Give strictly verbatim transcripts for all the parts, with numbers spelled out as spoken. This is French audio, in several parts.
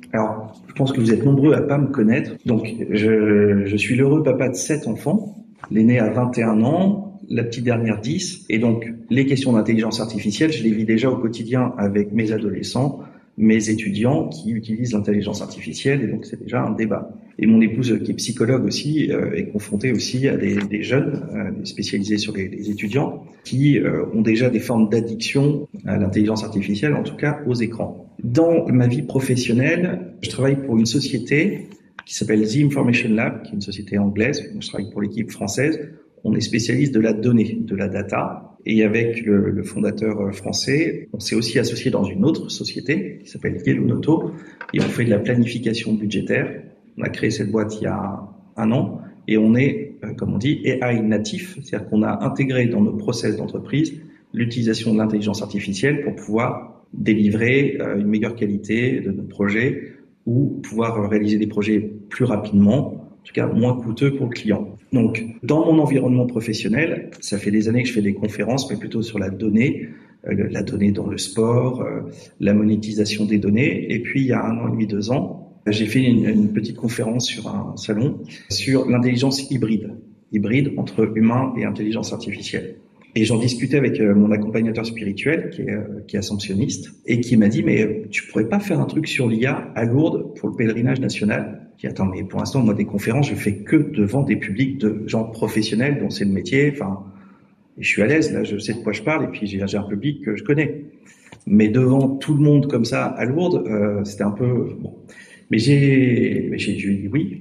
Alors, je pense que vous êtes nombreux à pas me connaître. Donc, je, je suis l'heureux papa de sept enfants. L'aîné a vingt et un ans, la petite dernière dix. Et donc, les questions d'intelligence artificielle, je les vis déjà au quotidien avec mes adolescents, mes étudiants qui utilisent l'intelligence artificielle. Et donc, c'est déjà un débat. Et mon épouse, qui est psychologue aussi, euh, est confrontée aussi à des, des jeunes euh, spécialisés sur les, les étudiants qui euh, ont déjà des formes d'addiction à l'intelligence artificielle, en tout cas aux écrans. Dans ma vie professionnelle, je travaille pour une société qui s'appelle The Information Lab, qui est une société anglaise. Je travaille pour l'équipe française. On est spécialiste de la donnée, de la data. Et avec le, le fondateur français, on s'est aussi associé dans une autre société qui s'appelle Yellownoto. Et on fait de la planification budgétaire. On a créé cette boîte il y a un an. Et on est, comme on dit, A I natif. C'est-à-dire qu'on a intégré dans nos process d'entreprise l'utilisation de l'intelligence artificielle pour pouvoir délivrer une meilleure qualité de nos projets ou pouvoir réaliser des projets plus rapidement, en tout cas moins coûteux pour le client. Donc, dans mon environnement professionnel, ça fait des années que je fais des conférences, mais plutôt sur la donnée, euh, la donnée dans le sport, euh, la monétisation des données. Et puis, il y a un an et demi, deux ans, j'ai fait une, une petite conférence sur un salon sur l'intelligence hybride, hybride entre humain et intelligence artificielle. Et j'en discutais avec mon accompagnateur spirituel, qui est, qui est ascensionniste, et qui m'a dit, mais tu pourrais pas faire un truc sur l'I A à Lourdes pour le pèlerinage national? J'ai dit, attends, mais pour l'instant, moi, des conférences, je fais que devant des publics de gens professionnels dont c'est le métier. Enfin, et je suis à l'aise, là, je sais de quoi je parle, et puis j'ai, j'ai un public que je connais. Mais devant tout le monde comme ça à Lourdes, euh, c'était un peu bon. Mais j'ai, mais j'ai, je lui ai dit oui.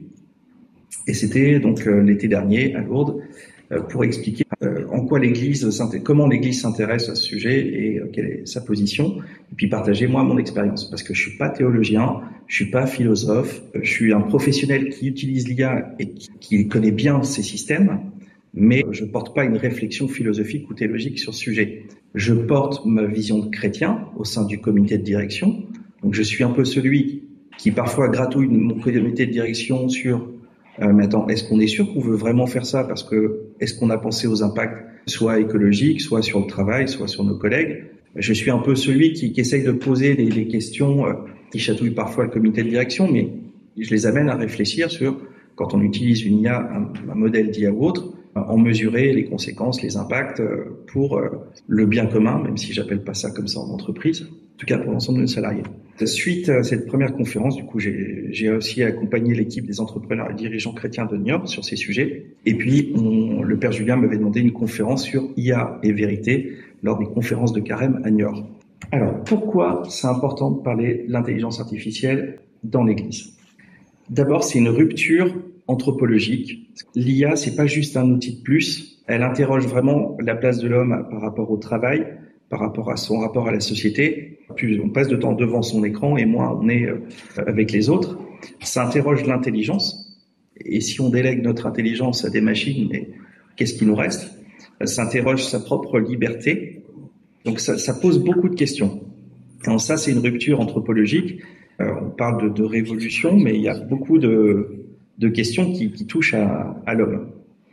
Et c'était donc euh, l'été dernier à Lourdes, pour expliquer en quoi l'Église, comment l'Église s'intéresse à ce sujet et quelle est sa position, et puis partager moi mon expérience, parce que je suis pas théologien, je suis pas philosophe, je suis un professionnel qui utilise l'I A et qui connaît bien ces systèmes, mais je porte pas une réflexion philosophique ou théologique sur ce sujet. Je porte ma vision de chrétien au sein du comité de direction, donc je suis un peu celui qui parfois gratouille mon comité de direction sur Euh, mais attends, est-ce qu'on est sûr qu'on veut vraiment faire ça? Parce que est-ce qu'on a pensé aux impacts soit écologiques, soit sur le travail, soit sur nos collègues? Je suis un peu celui qui, qui essaye de poser des, des questions euh, qui chatouillent parfois le comité de direction, mais je les amène à réfléchir sur, quand on utilise une I A, un, un modèle d'I A ou autre, euh, en mesurer les conséquences, les impacts euh, pour euh, le bien commun, même si j'appelle pas ça comme ça en entreprise, en tout cas pour l'ensemble de nos salariés. Suite à cette première conférence, du coup, j'ai, j'ai aussi accompagné l'équipe des entrepreneurs et dirigeants chrétiens de Niort sur ces sujets. Et puis, on, le Père Julien m'avait demandé une conférence sur I A et vérité lors des conférences de Carême à Niort. Alors, pourquoi c'est important de parler de l'intelligence artificielle dans l'Église? D'abord, c'est une rupture anthropologique. L'I A, c'est pas juste un outil de plus. Elle interroge vraiment la place de l'homme par rapport au travail, par rapport à son rapport à la société. Plus on passe de temps devant son écran et moins on est avec les autres. Ça interroge l'intelligence. Et si on délègue notre intelligence à des machines, mais qu'est-ce qui nous reste? Ça interroge sa propre liberté. Donc ça, ça pose beaucoup de questions. Alors ça, c'est une rupture anthropologique. Euh, on parle de, de révolution, mais il y a beaucoup de, de questions qui, qui touchent à, à l'homme.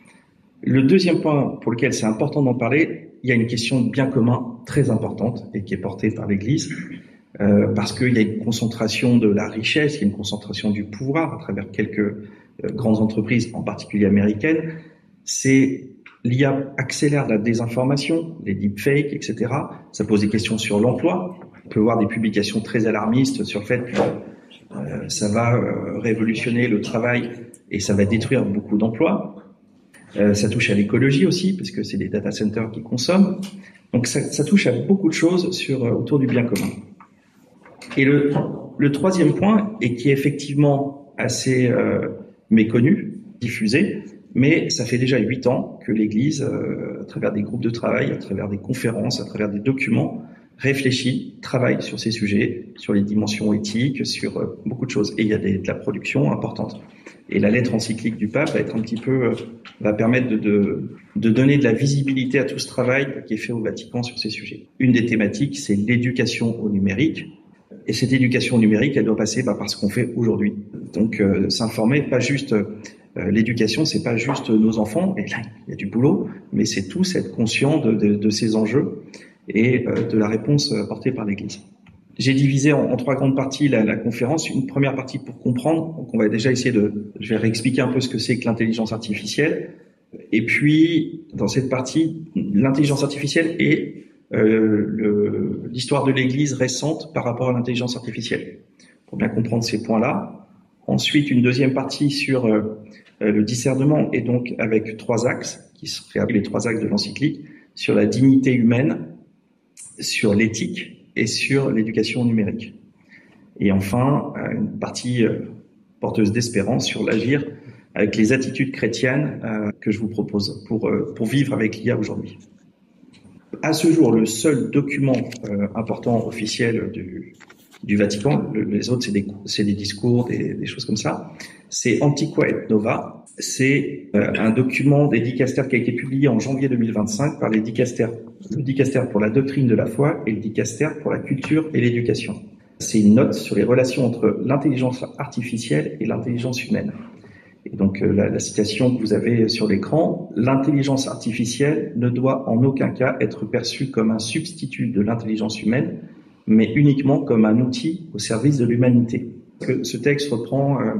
Le deuxième point pour lequel c'est important d'en parler, il y a une question de bien commun très importante et qui est portée par l'Église, euh, parce qu'il y a une concentration de la richesse, il y a une concentration du pouvoir à travers quelques euh, grandes entreprises, en particulier américaines. C'est l'I A accélère la désinformation, les deepfakes, et cetera. Ça pose des questions sur l'emploi. On peut voir des publications très alarmistes sur le fait que euh, ça va euh, révolutionner le travail et ça va détruire beaucoup d'emplois. Euh, ça touche à l'écologie aussi, parce que c'est des data centers qui consomment. Donc ça, ça touche à beaucoup de choses sur, euh, autour du bien commun. Et le, le troisième point, et qui est effectivement assez euh, méconnu, diffusé, mais ça fait déjà huit ans que l'Église, euh, à travers des groupes de travail, à travers des conférences, à travers des documents, réfléchit, travaille sur ces sujets, sur les dimensions éthiques, sur euh, beaucoup de choses. Et il y a des, de la production importante. Et la lettre encyclique du pape va être un petit peu, euh, va permettre de, de, de donner de la visibilité à tout ce travail qui est fait au Vatican sur ces sujets. Une des thématiques, c'est l'éducation au numérique. Et cette éducation au numérique, elle doit passer bah, par ce qu'on fait aujourd'hui. Donc, euh, s'informer, pas juste euh, l'éducation, c'est pas juste nos enfants. Et là, il y a du boulot, mais c'est tous être conscient de, de, de ces enjeux et euh, de la réponse apportée par l'Église. J'ai divisé en, en trois grandes parties la, la conférence. Une première partie pour comprendre. Donc on va déjà essayer de, je vais réexpliquer un peu ce que c'est que l'intelligence artificielle. Et puis, dans cette partie, l'intelligence artificielle et euh, le, l'histoire de l'Église récente par rapport à l'intelligence artificielle. Pour bien comprendre ces points-là. Ensuite, une deuxième partie sur euh, le discernement, et donc avec trois axes, qui seraient les trois axes de l'encyclique, sur la dignité humaine, sur l'éthique et sur l'éducation numérique. Et enfin, une partie porteuse d'espérance sur l'agir avec les attitudes chrétiennes euh, que je vous propose pour, euh, pour vivre avec l'I A aujourd'hui. À ce jour, le seul document euh, important officiel du, du Vatican, le, les autres c'est des, c'est des discours, des, des choses comme ça, c'est Antiqua et Nova. C'est euh, un document des dicastères qui a été publié en janvier deux mille vingt-cinq par les dicastères, le dicastère pour la doctrine de la foi et le dicastère pour la culture et l'éducation. C'est une note sur les relations entre l'intelligence artificielle et l'intelligence humaine. Et donc euh, la, la citation que vous avez sur l'écran, l'intelligence artificielle ne doit en aucun cas être perçue comme un substitut de l'intelligence humaine, mais uniquement comme un outil au service de l'humanité. Que ce texte reprend, euh,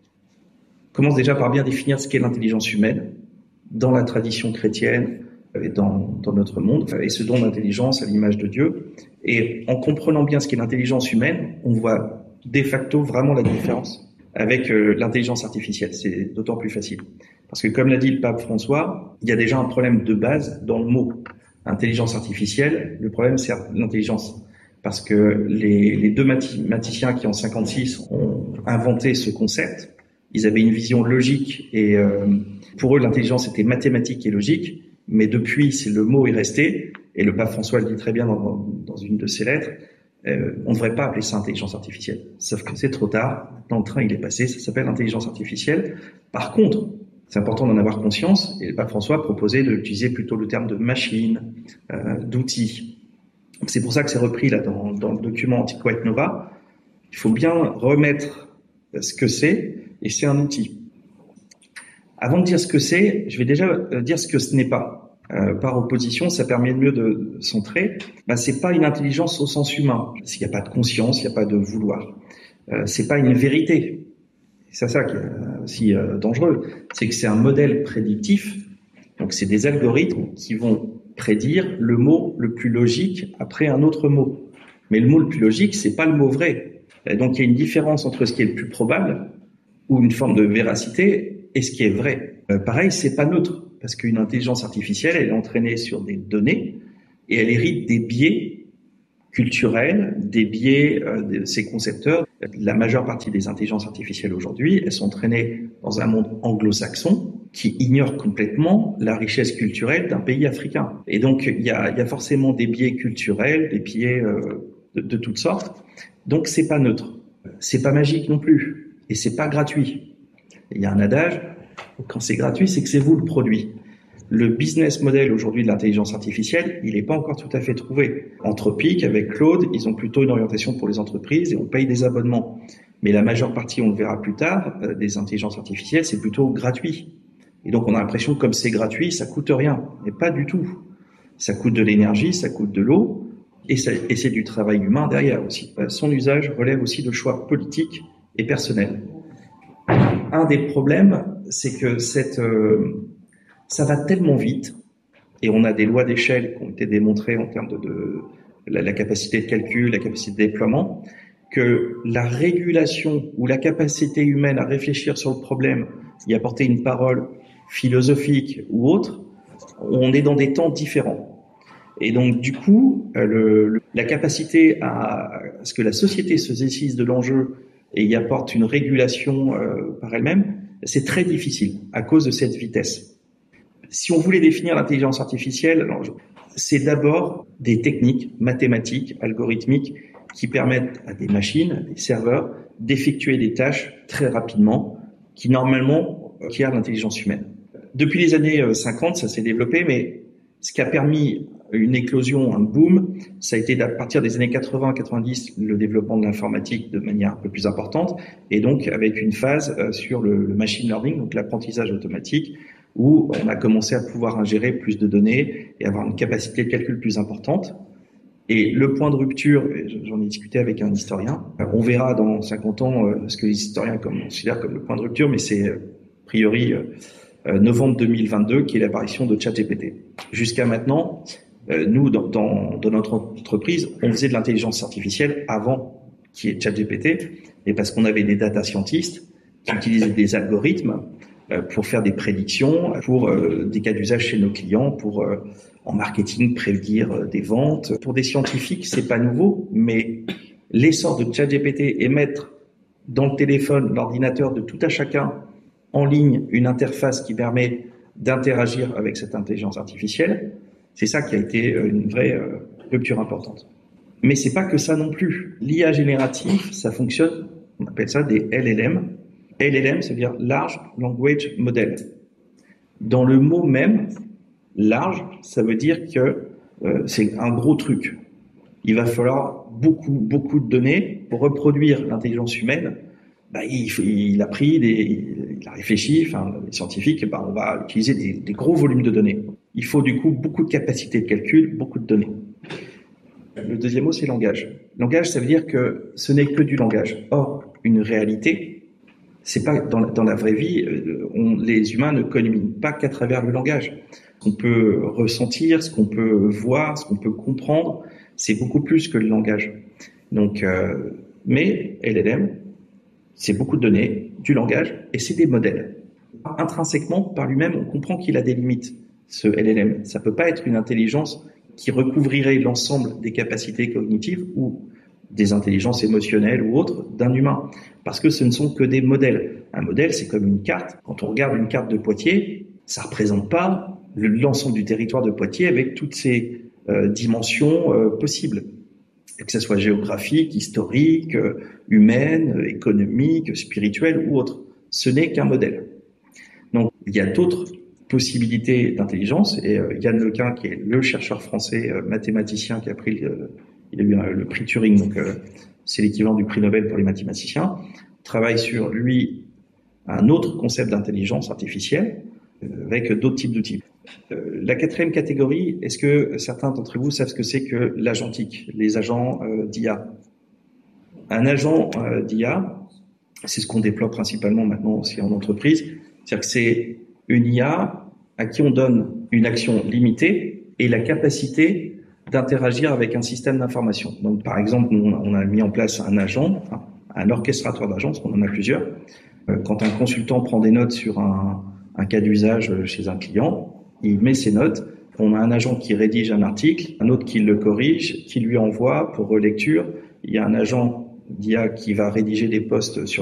commence déjà par bien définir ce qu'est l'intelligence humaine dans la tradition chrétienne et dans, dans notre monde, et ce don d'intelligence à l'image de Dieu. Et en comprenant bien ce qu'est l'intelligence humaine, on voit de facto vraiment la différence avec euh, l'intelligence artificielle. C'est d'autant plus facile. Parce que comme l'a dit le pape François, il y a déjà un problème de base dans le mot. Intelligence artificielle, le problème c'est l'intelligence. Parce que les, les deux mathématiciens qui en cinquante-six ont inventé ce concept, ils avaient une vision logique et euh, pour eux l'intelligence était mathématique et logique, mais depuis c'est le mot est resté, et le pape François le dit très bien dans, dans une de ses lettres, euh, on ne devrait pas appeler ça intelligence artificielle. Sauf que c'est trop tard, maintenant le train il est passé, ça s'appelle intelligence artificielle. Par contre, c'est important d'en avoir conscience, et le pape François proposait d'utiliser plutôt le terme de machine, euh, d'outil. C'est pour ça que c'est repris là dans, dans le document Antiqua et Nova. Il faut bien remettre ce que c'est, et c'est un outil. Avant de dire ce que c'est, je vais déjà dire ce que ce n'est pas. Euh, par opposition, ça permet de mieux de centrer. Ben, c'est pas une intelligence au sens humain. S'il n'y a pas de conscience, il n'y a pas de vouloir. Euh, c'est pas une vérité. C'est ça qui est aussi euh, dangereux. C'est que c'est un modèle prédictif. Donc c'est des algorithmes qui vont prédire le mot le plus logique après un autre mot. Mais le mot le plus logique, c'est pas le mot vrai. Et donc il y a une différence entre ce qui est le plus probable ou une forme de véracité et ce qui est vrai. Euh, pareil, c'est pas neutre parce qu'une intelligence artificielle, elle est entraînée sur des données et elle hérite des biais culturels, des biais euh, de ses concepteurs. La majeure partie des intelligences artificielles aujourd'hui, elles sont entraînées dans un monde anglo-saxon qui ignore complètement la richesse culturelle d'un pays africain. Et donc, il y a, il y a forcément des biais culturels, des biais euh, de, de toutes sortes. Donc, c'est pas neutre. C'est pas magique non plus. Et c'est pas gratuit. Il y a un adage, quand c'est gratuit, c'est que c'est vous le produit. Le business model aujourd'hui de l'intelligence artificielle, il n'est pas encore tout à fait trouvé. Anthropic, avec Claude, ils ont plutôt une orientation pour les entreprises et on paye des abonnements. Mais la majeure partie, on le verra plus tard, euh, des intelligences artificielles, c'est plutôt gratuit. Et donc on a l'impression que comme c'est gratuit, ça coûte rien. Mais pas du tout. Ça coûte de l'énergie, ça coûte de l'eau, et, ça, et c'est du travail humain derrière aussi. Son usage relève aussi de choix politiques et personnels. Un des problèmes, c'est que cette... Euh, ça va tellement vite, et on a des lois d'échelle qui ont été démontrées en termes de, de la, la capacité de calcul, la capacité de déploiement, que la régulation ou la capacité humaine à réfléchir sur le problème, y apporter une parole philosophique ou autre, on est dans des temps différents. Et donc du coup, le, le, la capacité à, à ce que la société se saisisse de l'enjeu et y apporte une régulation euh, par elle-même, c'est très difficile à cause de cette vitesse. Si on voulait définir l'intelligence artificielle, alors c'est d'abord des techniques mathématiques, algorithmiques, qui permettent à des machines, à des serveurs, d'effectuer des tâches très rapidement, qui normalement requièrent l'intelligence humaine. Depuis les années cinquante, ça s'est développé, mais ce qui a permis une éclosion, un boom, ça a été à partir des années quatre-vingts quatre-vingt-dix le développement de l'informatique de manière un peu plus importante, et donc avec une phase sur le, le machine learning, donc l'apprentissage automatique, où on a commencé à pouvoir ingérer plus de données et avoir une capacité de calcul plus importante. Et le point de rupture, j'en ai discuté avec un historien, on verra dans cinquante ans ce que les historiens considèrent comme le point de rupture, mais c'est a priori novembre deux mille vingt-deux qui est l'apparition de ChatGPT. Jusqu'à maintenant, nous, dans, dans, dans notre entreprise, on faisait de l'intelligence artificielle avant qu'il y ait ChatGPT, et parce qu'on avait des data scientists qui utilisaient des algorithmes pour faire des prédictions, pour des cas d'usage chez nos clients, pour en marketing prédire des ventes. Pour des scientifiques, c'est pas nouveau, mais l'essor de ChatGPT et mettre dans le téléphone, l'ordinateur de tout à chacun en ligne une interface qui permet d'interagir avec cette intelligence artificielle, c'est ça qui a été une vraie rupture importante. Mais c'est pas que ça non plus. L'I A générative, ça fonctionne, on appelle ça des L L M. L L M, c'est-à-dire Large Language Model. Dans le mot même, large, ça veut dire que euh, c'est un gros truc. Il va falloir beaucoup, beaucoup de données pour reproduire l'intelligence humaine. Bah, il, il a pris, des, il a réfléchi, enfin, les scientifiques, bah, on va utiliser des, des gros volumes de données. Il faut du coup beaucoup de capacité de calcul, beaucoup de données. Le deuxième mot, c'est langage. Langage, ça veut dire que ce n'est que du langage. Or, une réalité, c'est pas dans la, dans la vraie vie, on, les humains ne communiquent pas qu'à travers le langage. Ce qu'on peut ressentir, ce qu'on peut voir, ce qu'on peut comprendre, c'est beaucoup plus que le langage. Donc, euh, mais L L M, c'est beaucoup de données, du langage, et c'est des modèles. Intrinsèquement, par lui-même, on comprend qu'il a des limites, ce L L M. Ça peut pas être une intelligence qui recouvrirait l'ensemble des capacités cognitives ou des intelligences émotionnelles ou autres d'un humain, parce que ce ne sont que des modèles. Un modèle, c'est comme une carte. Quand on regarde une carte de Poitiers, ça représente pas l'ensemble du territoire de Poitiers avec toutes ces euh, dimensions euh, possibles, que ce soit géographique, historique, euh, humaine, économique, spirituelle ou autre. Ce n'est qu'un modèle. Donc, il y a d'autres possibilités d'intelligence, et euh, Yann Lequin, qui est le chercheur français euh, mathématicien qui a pris le, il a eu un, le prix Turing, donc euh, c'est l'équivalent du prix Nobel pour les mathématiciens, travaille sur, lui, un autre concept d'intelligence artificielle euh, avec d'autres types d'outils. Euh, la quatrième catégorie, est-ce que certains d'entre vous savent ce que c'est que l'agentique, les agents euh, d'I A? Un agent euh, d'I A, c'est ce qu'on déploie principalement maintenant aussi en entreprise, c'est-à-dire que c'est une I A à qui on donne une action limitée et la capacité d'interagir avec un système d'information. Donc, par exemple, nous, on a mis en place un agent, un orchestrateur d'agents, parce qu'on en a plusieurs. Quand un consultant prend des notes sur un, un cas d'usage chez un client, il met ses notes. On a un agent qui rédige un article, un autre qui le corrige, qui lui envoie pour relecture. Il y a un agent d'I A qui va rédiger des posts sur